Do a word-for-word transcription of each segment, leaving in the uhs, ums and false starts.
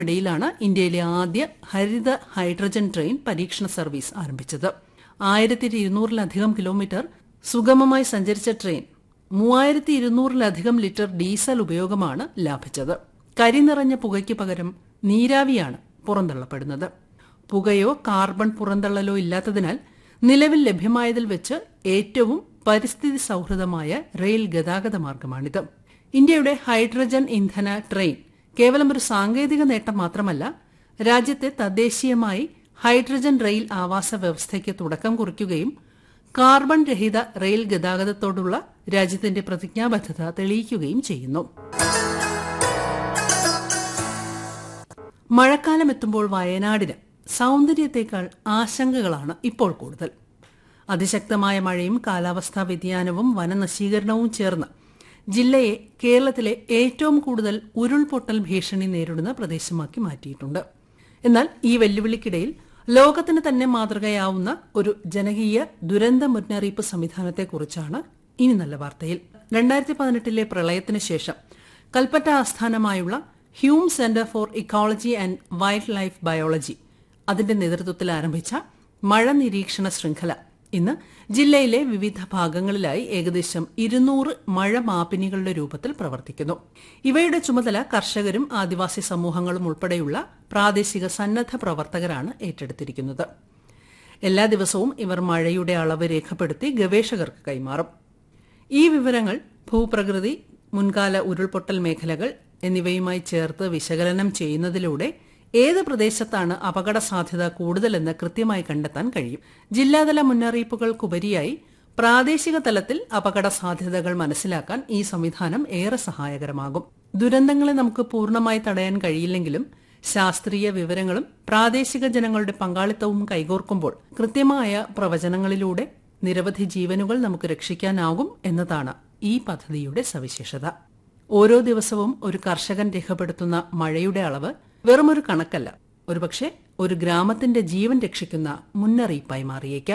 ഇടയിലാണ് ഇന്ത്യയിലെ ആദ്യ ഹരിത ഹൈഡ്രജൻ ട്രെയിൻ പരീക്ഷണ സർവീസ് ആരംഭിച്ചത്. ആയിരത്തി ഇരുന്നൂറിലധികം കിലോമീറ്റർ സുഗമമായി സഞ്ചരിച്ച ട്രെയിൻ മൂവായിരത്തി ഇരുന്നൂറിലധികം ലിറ്റർ ഡീസൽ ഉപയോഗമാണ് ലാഭിച്ചത്. കരി നിറഞ്ഞ പുകയ്ക്ക് പകരം നീരാവിയാണ് പുറന്തള്ളപ്പെടുന്നത്. പുകയോ കാർബൺ പുറന്തള്ളലോ ഇല്ലാത്തതിനാൽ നിലവിൽ ലഭ്യമായതിൽ വെച്ച് ഏറ്റവും പരിസ്ഥിതി സൌഹൃദമായ റെയിൽ ഗതാഗത മാർഗമാണിത്. ഇന്ത്യയുടെ ഹൈഡ്രജൻ ഇന്ധന ട്രെയിൻ കേവലം ഒരു സാങ്കേതിക നേട്ടം മാത്രമല്ല, രാജ്യത്തെ തദ്ദേശീയമായി ഹൈഡ്രജൻ റെയിൽ ആവാസ വ്യവസ്ഥയ്ക്ക് തുടക്കം കുറിക്കുകയും കാർബൺ രഹിത റെയിൽ ഗതാഗതത്തോടുള്ള രാജ്യത്തിന്റെ പ്രതിജ്ഞാബദ്ധത തെളിയിക്കുകയും ചെയ്യുന്നു. മഴക്കാലം എത്തുമ്പോൾ വയനാടിന് സൌന്ദര്യത്തേക്കാൾ ആശങ്കകളാണ് ഇപ്പോൾ കൂടുതൽ. അതിശക്തമായ മഴയും കാലാവസ്ഥാ വ്യതിയാനവും വനനശീകരണവും ചേർന്ന് ജില്ലയെ കേരളത്തിലെ ഏറ്റവും കൂടുതൽ ഉരുൾപൊട്ടൽ ഭീഷണി നേരിടുന്ന പ്രദേശമാക്കി മാറ്റിയിട്ടുണ്ട്. എന്നാൽ ഈ വെല്ലുവിളിക്കിടയിൽ ലോകത്തിന് തന്നെ മാതൃകയാവുന്ന ഒരു ജനകീയ ദുരന്ത മുന്നറിയിപ്പ് സംവിധാനത്തെക്കുറിച്ചാണ് ഇനി നല്ല വാർത്തയിൽ. രണ്ടായിരത്തി പതിനെട്ടിലെ പ്രളയത്തിന് ശേഷം കൽപ്പറ്റ ആസ്ഥാനമായുള്ള Hume centre for ecology and wild life biology അതിന്റെ നേതൃത്വത്തിൽ ആരംഭിച്ച മഴ നിരീക്ഷണ ശൃംഖല ഇന്ന് ജില്ലയിലെ വിവിധ ഭാഗങ്ങളിലായി ഏകദേശം ഇരുന്നൂറ് മഴ മാപിനികളുടെ രൂപത്തിൽ പ്രവർത്തിക്കുന്നു. ഇവയുടെ ചുമതല കർഷകരും ആദിവാസി സമൂഹങ്ങളും ഉൾപ്പെടെയുള്ള പ്രാദേശിക സന്നദ്ധ പ്രവർത്തകരാണ് ഏറ്റെടുത്തിരിക്കുന്നത്. എല്ലാ ദിവസവും ഇവർ മഴയുടെ അളവ് രേഖപ്പെടുത്തി ഗവേഷകർക്ക് കൈമാറും. ഈ വിവരങ്ങൾ ഭൂപ്രകൃതി, മുൻകാല ഉരുൾപൊട്ടൽ മേഖലകൾ എന്നിവയുമായി ചേർത്ത് വിശകലനം ചെയ്യുന്നതിലൂടെ ഏത് പ്രദേശത്താണ് അപകട സാധ്യത കൂടുതലെന്ന് കൃത്യമായി കണ്ടെത്താൻ കഴിയും. ജില്ലാതല മുന്നറിയിപ്പുകൾക്കുപരിയായി പ്രാദേശിക തലത്തിൽ അപകട സാധ്യതകൾ മനസ്സിലാക്കാൻ ഈ സംവിധാനം ഏറെ സഹായകരമാകും. ദുരന്തങ്ങളെ നമുക്ക് പൂർണ്ണമായി തടയാൻ കഴിയില്ലെങ്കിലും ശാസ്ത്രീയ വിവരങ്ങളും പ്രാദേശിക ജനങ്ങളുടെ പങ്കാളിത്തവും കൈകോർക്കുമ്പോൾ കൃത്യമായ പ്രവചനങ്ങളിലൂടെ നിരവധി ജീവനുകൾ നമുക്ക് രക്ഷിക്കാനാകും എന്നതാണ് ഈ പദ്ധതിയുടെ സവിശേഷത. ഓരോ ദിവസവും ഒരു കർഷകൻ രേഖപ്പെടുത്തുന്ന മഴയുടെ അളവ് വെറുമൊരു കണക്കല്ല, ഒരുപക്ഷെ ഒരു ഗ്രാമത്തിന്റെ ജീവൻ രക്ഷിക്കുന്ന മുന്നറിയിപ്പായി മാറിയേക്കാം.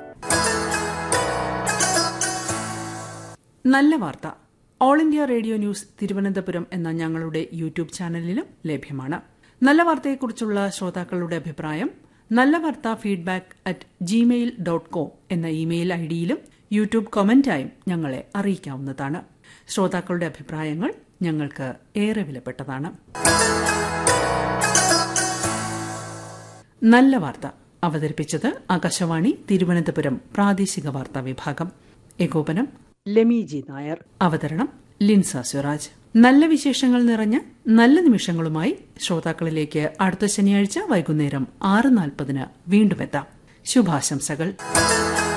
നല്ല വാർത്ത all India radio news Thiruvananthapuram എന്ന ഞങ്ങളുടെ യൂട്യൂബ് ചാനലിലും ലഭ്യമാണ്. നല്ല വാർത്തയെക്കുറിച്ചുള്ള ശ്രോതാക്കളുടെ അഭിപ്രായം നല്ല വാർത്ത feedback at Gmail dot com എന്ന ഇമെയിൽ ഐഡിയിലും യൂട്യൂബ് കമന്റായും ഞങ്ങളെ അറിയിക്കാവുന്നതാണ്. ശ്രോതാക്കളുടെ അഭിപ്രായങ്ങൾ ഞങ്ങൾക്ക് ഏറെ വിലപ്പെട്ടതാണ്. നല്ല വാർത്ത അവതരിപ്പിച്ചത് ആകാശവാണി തിരുവനന്തപുരം പ്രാദേശിക വാർത്താ വിഭാഗം. ഏകോപനം ലെമി ജി നായർ. അവതരണം ലിൻസ സ്വരാജ്. നല്ല വിശേഷങ്ങൾ നിറഞ്ഞ നല്ല നിമിഷങ്ങളുമായി ശ്രോതാക്കളിലേക്ക് അടുത്ത ശനിയാഴ്ച വൈകുന്നേരം ആറ് നാൽപ്പതിന് വീണ്ടും എത്താം. ശുഭാശംസകൾ.